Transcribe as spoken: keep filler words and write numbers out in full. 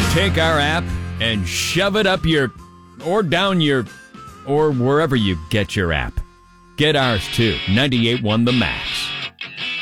Take our app and shove it up your, or down your, or wherever you get your app. Get ours too. ninety-eight point one The Max.